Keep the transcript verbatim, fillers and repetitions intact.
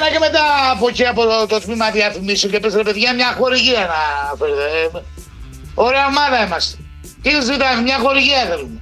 Πήγαινα και μετά από εκεί από το, το τμήμα διαφημίσεων και πες ρε παιδιά μια χορηγία να φέρετε. Ωραία ομάδα είμαστε. Τι ζητάμε, μια χορηγία θέλουμε.